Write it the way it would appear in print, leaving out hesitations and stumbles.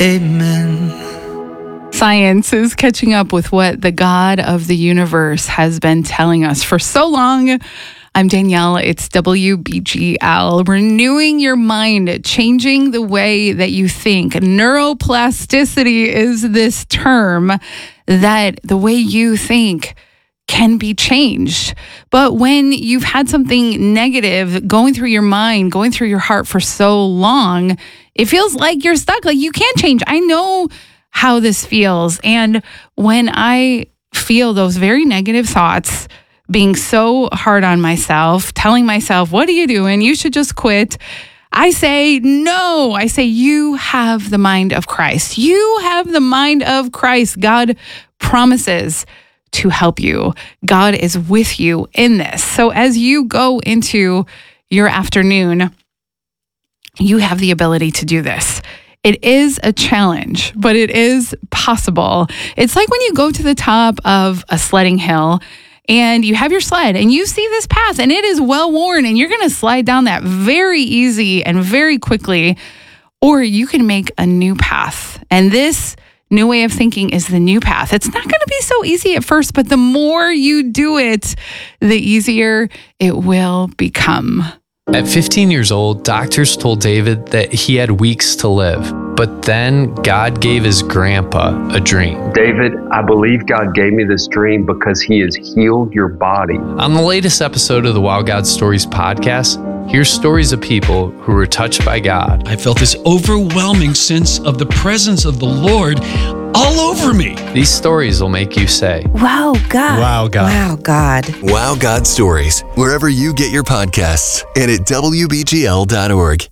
Amen. Science is catching up with what the God of the universe has been telling us for so long. I'm Danielle. It's WBGL. Renewing your mind, changing the way that you think. Neuroplasticity is this term that the way you think can be changed. But when you've had something negative going through your mind, going through your heart for so long, it feels like you're stuck, like you can't change. I know how this feels. And when I feel those very negative thoughts, being so hard on myself, telling myself, what are you doing? You should just quit. I say, no. I say, you have the mind of Christ. You have the mind of Christ. God promises to help you. God is with you in this. So as you go into your afternoon, you have the ability to do this. It is a challenge, but it is possible. It's like when you go to the top of a sledding hill and you have your sled and you see this path and it is well worn and you're going to slide down that very easy and very quickly, or you can make a new path. And this new way of thinking is the new path. It's not going to be so easy at first, but the more you do it, the easier it will become. At 15 years old, doctors told David that he had weeks to live. But then God gave his grandpa a dream. David, I believe God gave me this dream because he has healed your body. On the latest episode of the Wow God Stories podcast, here's stories of people who were touched by God. I felt this overwhelming sense of the presence of the Lord all over me. These stories will make you say, Wow, God. Wow, God. Wow, God. Wow God Stories, wherever you get your podcasts and at WBGL.org.